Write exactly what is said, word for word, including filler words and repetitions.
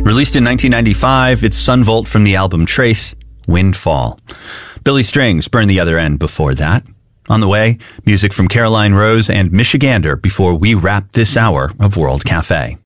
Released in nineteen ninety-five, it's Sunvolt from the album Trace, Windfall. Billy Strings burned the other end before that. On the way, music from Caroline Rose and Michigander before we wrap this hour of World Cafe.